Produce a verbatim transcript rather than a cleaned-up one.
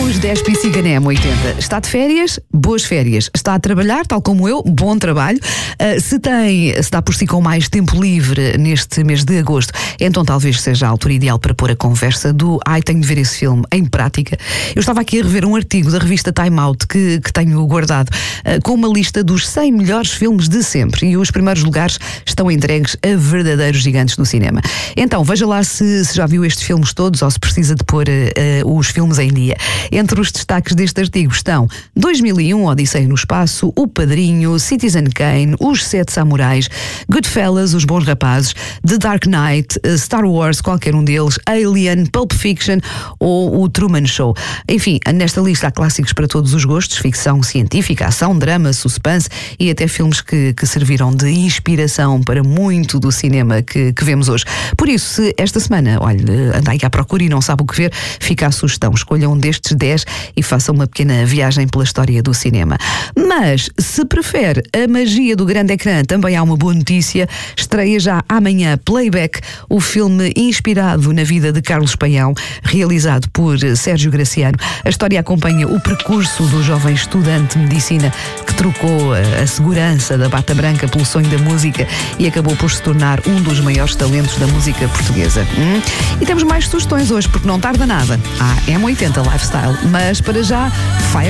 os dez P C Gané M oitenta. Está de férias? Boas férias. Está a trabalhar, tal como eu? Bom trabalho. Uh, se tem, se está por si com mais tempo livre neste mês de agosto, então talvez seja a altura ideal para pôr a conversa do ai, tenho de ver esse filme em prática. Eu estava aqui a rever um artigo da revista Time Out que, que tenho guardado uh, com uma lista dos cem melhores filmes de sempre, e os primeiros lugares estão entregues a verdadeiros gigantes do cinema. Então, veja lá se, se já viu estes filmes todos ou se precisa de pôr uh, uh, os filmes em dia. Entre os destaques deste artigo estão dois mil e um, Odisseia no Espaço, O Padrinho, Citizen Kane, Os Sete Samurais, Goodfellas, Os Bons Rapazes, The Dark Knight, Star Wars, qualquer um deles, Alien, Pulp Fiction ou O Truman Show. Enfim, nesta lista há clássicos para todos os gostos, ficção científica, ação, drama, suspense e até filmes que, que serviram de inspiração para muito do cinema que, que vemos hoje. Por isso, se esta semana, olha, anda aí à procura e não sabe o que ver, fica a sugestão. Escolha um destes dez e faça uma pequena viagem pela história do cinema. Mas, se prefere a magia do grande ecrã, também há uma boa notícia. Estreia já amanhã Playback, o filme inspirado na vida de Carlos Paião, realizado por Sérgio Graciano. A história acompanha o percurso do jovem estudante de medicina que trocou a, a segurança da bata branca pelo sonho da música e acabou por se tornar um dos maiores talentos da música portuguesa. Hum? E temos mais sugestões hoje, porque não tarda nada. Há M oitenta Lifestyle, mas para já, Fire